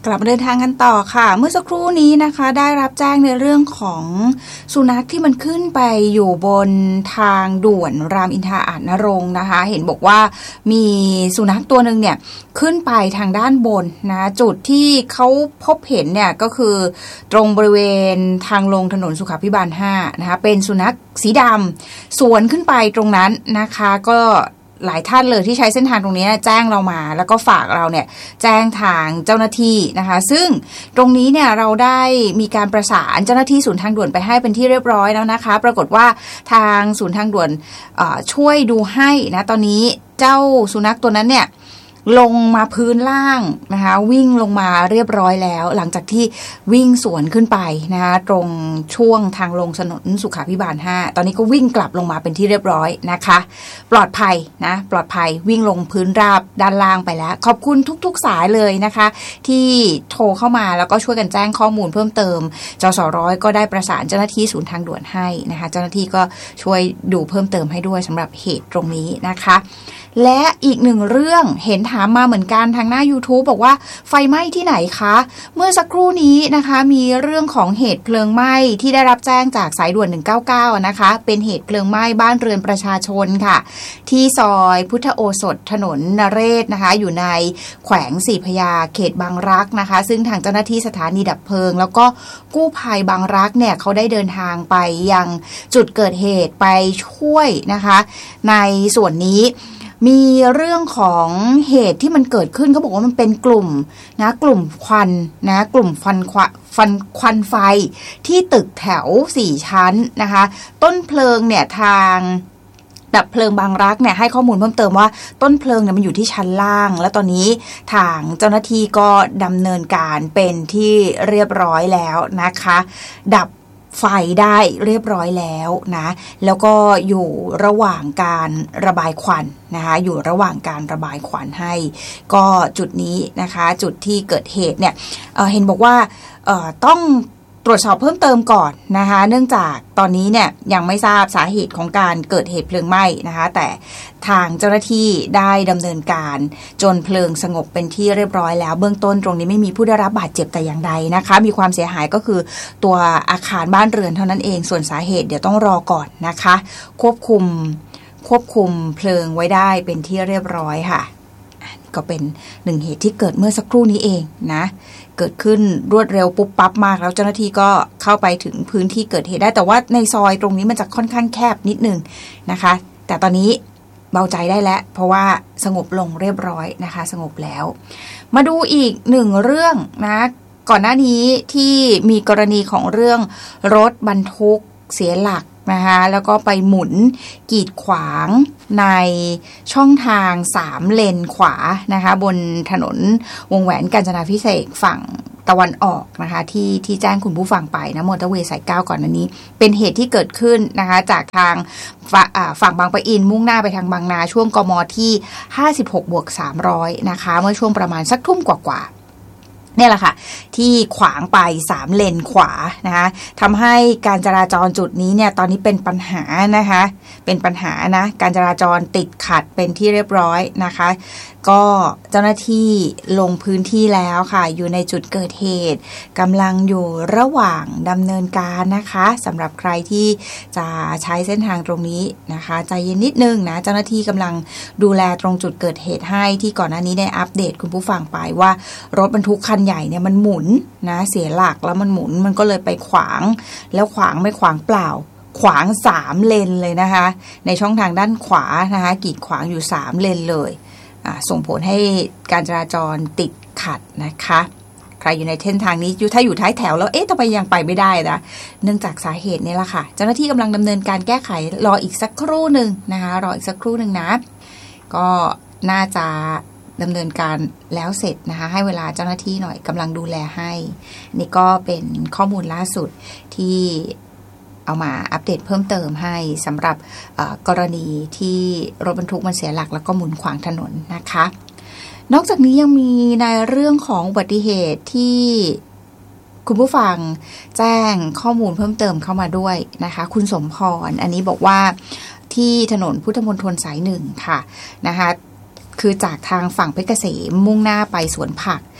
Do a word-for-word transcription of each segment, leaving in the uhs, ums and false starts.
กลับมาเดินทางกันต่อค่ะเมื่อสักครู่นี้นะคะได้รับแจ้งในเรื่องของสุนัขที่มันขึ้นไปอยู่บนทางด่วนรามอินทราอาจนรงค์นะคะเห็นบอกว่ามีสุนัขตัวนึงเนี่ยขึ้นไปทางด้านบนนะจุดที่เขาพบเห็นเนี่ยก็คือตรงบริเวณทางลงถนนสุขาภิบาลห้านะคะเป็นสุนัขสีดำสวนขึ้นไปตรงนั้นนะคะก็หลายท่านเลยที่ใช้เส้นทางตรงนี้แจ้งเรามาแล้วก็ฝากเราเนี่ยแจ้งทางเจ้าหน้าที่นะคะซึ่งตรงนี้เนี่ยเราได้มีการประสานเจ้าหน้าที่ศูนย์ทางด่วนไปให้เป็นที่เรียบร้อยแล้วนะคะปรากฏว่าทางศูนย์ทางด่วนช่วยดูให้นะตอนนี้เจ้าสุนัขตัวนั้นเนี่ยลงมาพื้นล่างนะคะวิ่งลงมาเรียบร้อยแล้วหลังจากที่วิ่งสวนขึ้นไปนะคะตรงช่วงทางลงถนนสุขาภิบาลห้าตอนนี้ก็วิ่งกลับลงมาเป็นที่เรียบร้อยนะคะปลอดภัยนะปลอดภัยวิ่งลงพื้นราบด้านล่างไปแล้วขอบคุณทุกๆสายเลยนะคะที่โทรเข้ามาแล้วก็ช่วยกันแจ้งข้อมูลเพิ่มเติมจสร้อยก็ได้ประสานเจ้าหน้าที่ศูนย์ทางด่วนให้นะคะเจ้าหน้าที่ก็ช่วยดูเพิ่มเติมให้ด้วยสำหรับเหตุตรงนี้นะคะและอีกหนึ่งเรื่องเห็นถามมาเหมือนกันทางหน้า YouTube บอกว่าไฟไหม้ที่ไหนคะเมื่อสักครู่นี้นะคะมีเรื่องของเหตุเพลิงไหม้ที่ได้รับแจ้งจากสายด่วนหนึ่งเก้าเก้านะคะเป็นเหตุเพลิงไหม้บ้านเรือนประชาชนค่ะที่ซอยพุทธโอสถถนนนเรศนะคะอยู่ในแขวงสี่พระยาเขตบางรักนะคะซึ่งทางเจ้าหน้าที่สถานีดับเพลิงแล้วก็กู้ภัยบางรักเนี่ยเขาได้เดินทางไปยังจุดเกิดเหตุไปช่วยนะคะในส่วนนี้มีเรื่องของเหตุที่มันเกิดขึ้นเขาบอกว่ามันเป็นกลุ่มนะกลุ่มควันนะกลุ่มฟันควันฟันควันไฟที่ตึกแถวสี่ชั้นนะคะต้นเพลิงเนี่ยทางดับเพลิงบางรักเนี่ยให้ข้อมูลเพิ่มเติมว่าต้นเพลิงเนี่ยมันอยู่ที่ชั้นล่างแล้วตอนนี้ทางเจ้าหน้าที่ก็ดำเนินการเป็นที่เรียบร้อยแล้วนะคะดับไฟได้เรียบร้อยแล้วนะแล้วก็อยู่ระหว่างการระบายควันนะคะอยู่ระหว่างการระบายควันให้ก็จุดนี้นะคะจุดที่เกิดเหตุเนี่ย เอ่อ เห็นบอกว่าเอ่อต้องตรวจสอบเพิ่มเติมก่อนนะคะเนื่องจากตอนนี้เนี่ยยังไม่ทราบสาเหตุของการเกิดเหตุเพลิงไหม้นะคะแต่ทางเจ้าหน้าที่ได้ดำเนินการจนเพลิงสงบเป็นที่เรียบร้อยแล้วเบื้องต้นตรงนี้ไม่มีผู้ได้รับบาดเจ็บแต่อย่างใดนะคะมีความเสียหายก็คือตัวอาคารบ้านเรือนเท่านั้นเองส่วนสาเหตุเดี๋ยวต้องรอก่อนนะคะควบคุมควบคุมเพลิงไว้ได้เป็นที่เรียบร้อยค่ะก็เป็นหนึ่งเหตุที่เกิดเมื่อสักครู่นี้เองนะเกิดขึ้นรวดเร็วปุ๊บปั๊บมากแล้วเจ้าหน้าที่ก็เข้าไปถึงพื้นที่เกิดเหตุได้แต่ว่าในซอยตรงนี้มันจะค่อนข้างแคบนิดนึงนะคะแต่ตอนนี้เบาใจได้แล้วเพราะว่าสงบลงเรียบร้อยนะคะสงบแล้วมาดูอีกหนึ่งเรื่องนะก่อนหน้านี้ที่มีกรณีของเรื่องรถบรรทุกเสียหลักนะคะแล้วก็ไปหมุนกีดขวางในช่องทางสามเลนขวานะคะบนถนนวงแหวนกาญจนาภิเษกฝั่งตะวันออกนะคะที่ที่แจ้งคุณผู้ฟังไปนะมอเตอร์เวย์สายเก้าก่อนอันนี้เป็นเหตุที่เกิดขึ้นนะคะจากทางฝั่งบางปะอินมุ่งหน้าไปทางบางนาช่วงกมที่ห้าสิบหกบวกสามร้อยนะคะเมื่อช่วงประมาณสักทุ่มกว่าๆเนี่ยแหละค่ะที่ขวางไปสามเลนขวานะคะทำให้การจราจรจุดนี้เนี่ยตอนนี้เป็นปัญหานะคะเป็นปัญหานะการจราจรติดขัดเป็นที่เรียบร้อยนะคะก็เจ้าหน้าที่ลงพื้นที่แล้วค่ะอยู่ในจุดเกิดเหตุกำลังอยู่ระหว่างดำเนินการนะคะสำหรับใครที่จะใช้เส้นทางตรงนี้นะคะใจเย็นนิดนึงนะเจ้าหน้าที่กำลังดูแลตรงจุดเกิดเหตุให้ที่ก่อนหน้านี้ได้อัปเดตคุณผู้ฟังไปว่ารถบรรทุกคันใหญ่เนี่ยมันหมุนนะเสียหลักแล้วมันหมุนมันก็เลยไปขวางแล้วขวางไม่ขวางเปล่าขวางสามเลนเลยนะคะในช่องทางด้านขวานะคะกีดขวางอยู่สามเลนเลยส่งผลให้การจราจรติดขัดนะคะใครอยู่ในเส้นทางนี้อยู่ถ้าอยู่ท้ายแถวแล้วเอ๊ะทำไมยังไปไม่ได้นะเนื่องจากสาเหตุนี่แหละค่ะเจ้าหน้าที่กำลังดำเนินการแก้ไขรออีกสักครู่หนึ่งนะคะรออีกสักครู่หนึ่งนะก็น่าจะดำเนินการแล้วเสร็จนะคะให้เวลาเจ้าหน้าที่หน่อยกำลังดูแลให้นี่ก็เป็นข้อมูลล่าสุดที่เอามาอัปเดตเพิ่มเติมให้สำหรับกรณีที่รถบรรทุกมันเสียหลักแล้วก็หมุนขวางถนนนะคะนอกจากนี้ยังมีในเรื่องของอุบัติเหตุที่คุณผู้ฟังแจ้งข้อมูลเพิ่มเติมเข้ามาด้วยนะคะคุณสมพรอันนี้บอกว่าที่ถนนพุทธมณฑลสายหนึ่งค่ะนะคะคือจากทางฝั่งเพชรเกษมมุ่งหน้าไปสวนผัก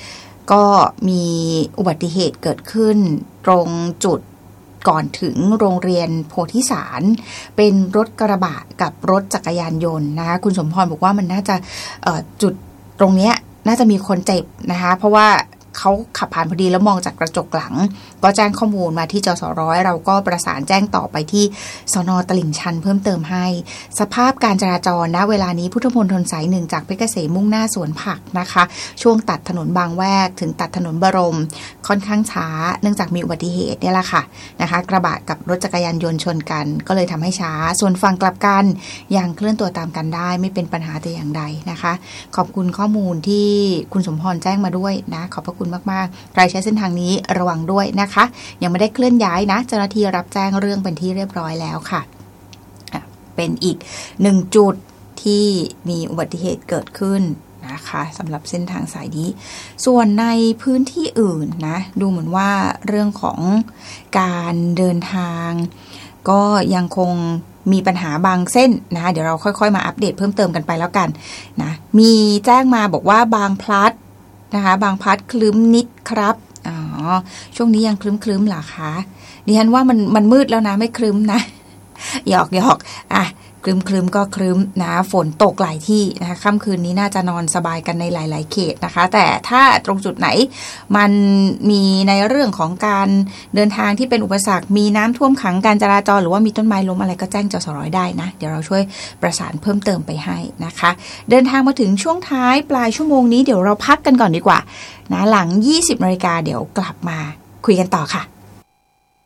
ก็มีอุบัติเหตุเกิดขึ้นตรงจุดก่อนถึงโรงเรียนโพธิสารเป็นรถกระบะกับรถจักรยานยนต์นะคะคุณสมพรบอกว่ามันน่าจะจุดตรงนี้น่าจะมีคนเจ็บนะคะเพราะว่าเขาขับผ่านพอดีแล้วมองจากกระจกหลังก็แจ้งข้อมูลมาที่จสร้อยเราก็ประสานแจ้งต่อไปที่สน.ตลิ่งชันเพิ่มเติมให้สภาพการจราจรณเวลานี้พุทธมณฑลสายหนึ่งจากเพชรเกษมมุ่งหน้าสวนผักนะคะช่วงตัดถนนบางแวกถึงตัดถนนบรมค่อนข้างช้าเนื่องจากมีอุบัติเหตุเนี่ยแหละค่ะนะคะกระบะกับรถจักรยานยนต์ชนกันก็เลยทำให้ช้าส่วนฝั่งกลับกันยังเคลื่อนตัวตามกันได้ไม่เป็นปัญหาแต่อย่างใดนะคะขอบคุณข้อมูลที่คุณสมพรแจ้งมาด้วยนะขอบพระคุณมากๆใครใช้เส้นทางนี้ระวังด้วยนะคะยังไม่ได้เคลื่อนย้ายนะเจ้าหน้าที่รับแจ้งเรื่องเป็นที่เรียบร้อยแล้วค่ะเป็นอีกหนึ่งจุดที่มีอุบัติเหตุเกิดขึ้นนะคะสำหรับเส้นทางสายนี้ส่วนในพื้นที่อื่นนะดูเหมือนว่าเรื่องของการเดินทางก็ยังคงมีปัญหาบางเส้นนะเดี๋ยวเราค่อยๆมาอัปเดตเพิ่มเติมกันไปแล้วกันนะมีแจ้งมาบอกว่าบางพลัดนะคะบางพลัดคลึ้มนิดครับอ๋อช่วงนี้ยังคลึ้มคลึ้มเหรอคะดิฉันว่ามันมันมืดแล้วนะไม่คลึ้มนะหยอกหยอกอ่ะคลึ้มคลึ้มก็คลึ้มนะฝนตกหลายที่นะคะค่ำคืนนี้น่าจะนอนสบายกันในหลายๆเขตนะคะแต่ถ้าตรงจุดไหนมันมีในเรื่องของการเดินทางที่เป็นอุปสรรคมีน้ำท่วมขังการจราจรหรือว่ามีต้นไม้ล้มอะไรก็แจ้งจสร้อยได้นะเดี๋ยวเราช่วยประสานเพิ่มเติมไปให้นะคะเดินทางมาถึงช่วงท้ายปลายชั่วโมงนี้เดี๋ยวเราพักกันก่อนดีกว่านะหลัง ยี่สิบนาฬิกาเดี๋ยวกลับมาคุยกันต่อค่ะ